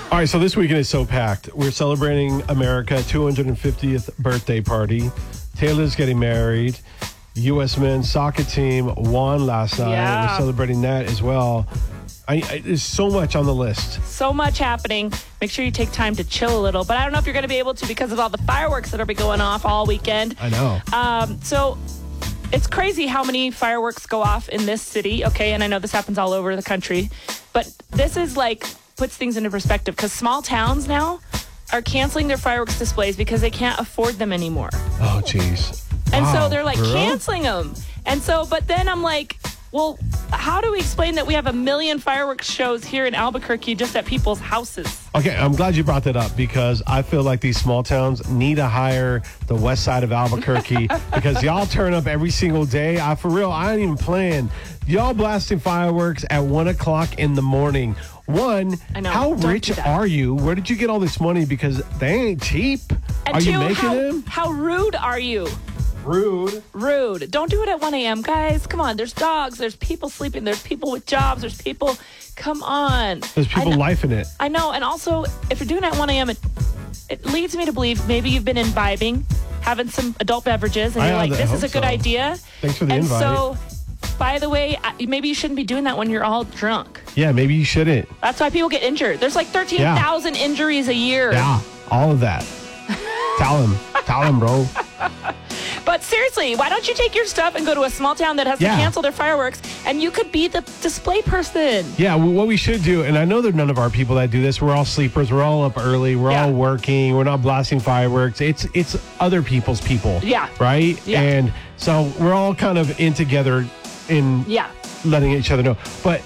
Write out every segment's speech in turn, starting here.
All right, so this weekend is so packed. We're celebrating America 250th birthday party. Taylor's getting married. U.S. men's soccer team won last night. Yeah. We're celebrating that as well. There's so much on the list. So much happening. Make sure you take time to chill a little. But I don't know if you're going to be able to because of all the fireworks that will be going off all weekend. I know. So it's crazy how many fireworks go off in this city. Okay, and I know this happens all over the country. But this is puts things into perspective because small towns now are canceling their fireworks displays because they can't afford them anymore. Oh, jeez. And Wow, so they're for real? canceling them. And so, but then I'm like, well, how do we explain that we have 1 million fireworks shows here in Albuquerque just at people's houses? Okay, I'm glad you brought that up because I feel like these small towns need to hire the west side of Albuquerque because y'all turn up every single day. For real, I ain't even playing. Y'all blasting fireworks at 1 o'clock in the morning. One, I know. how Don't rich do that. are you? Where did you get all this money? Because they ain't cheap. And Are two, you making how, them? how rude are you? Rude. Rude. Don't do it at 1 a.m., guys. Come on. There's dogs. There's people sleeping. There's people with jobs. There's people. Come on. There's people life in it. I know. And also, if you're doing it at 1 a.m., it leads me to believe maybe you've been imbibing, having some adult beverages, and you're like, this is a good idea. Thanks for the invite. So, by the way, maybe you shouldn't be doing that when you're all drunk. Yeah, maybe you shouldn't. That's why people get injured. There's 13,000 injuries a year. Yeah, all of that. Tell him, bro. But seriously, why don't you take your stuff and go to a small town that has to cancel their fireworks, and you could be the display person. Yeah, what we should do, and I know there are none of our people that do this. We're all sleepers. We're all up early. We're all working. We're not blasting fireworks. It's other people's people. Yeah. Right? Yeah. And so we're all kind of in together in letting each other know. But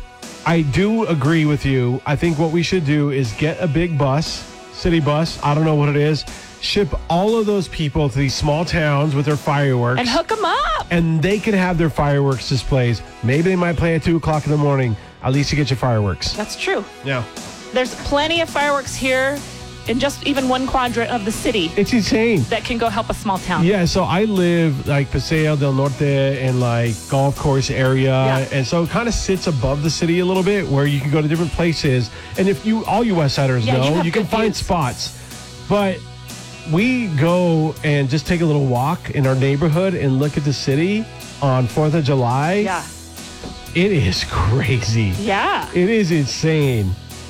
I do agree with you. I think what we should do is get a big bus, city bus. I don't know what it is. Ship all of those people to these small towns with their fireworks. And hook them up. And they can have their fireworks displays. Maybe they might play at 2 o'clock in the morning. At least you get your fireworks. That's true. Yeah. There's plenty of fireworks here in just even one quadrant of the city. It's insane. That can go help a small town. Yeah, so I live Paseo del Norte and golf course area. Yeah. And so it kind of sits above the city a little bit where you can go to different places. And if all you West Siders know, you can find spots. But we go and just take a little walk in our neighborhood and look at the city on 4th of July. Yeah. It is crazy. Yeah. It is insane.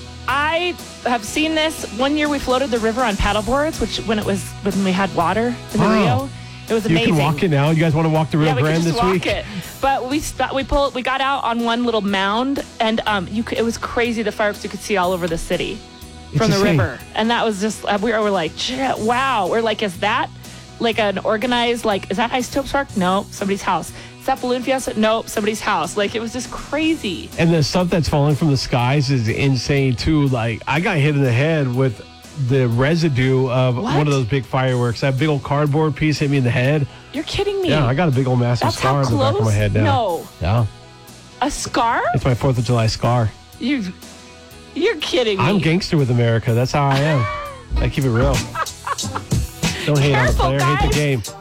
I have seen this. One year we floated the river on paddleboards, when we had water in the Rio. It was amazing. You can walk it now. You guys want to walk the Rio Grande this week? Yeah, we could just walk it. But we got out on one little mound, and it was crazy. The fireworks you could see all over the city from the river, and that was just we were like, wow. We're like, is that an organized is that Isotopes Park? No, somebody's house. Is that Balloon Fiesta? Nope, somebody's house. It was just crazy. And the stuff that's falling from the skies is insane too. I got hit in the head with the residue of one of those big fireworks. That big old cardboard piece hit me in the head. You're kidding me. Yeah, I got a big old massive scar on the back of my head now. No. Yeah. A scar? It's my 4th of July scar. You're kidding me. I'm gangster with America. That's how I am. I keep it real. Don't hate on the player, hate the game.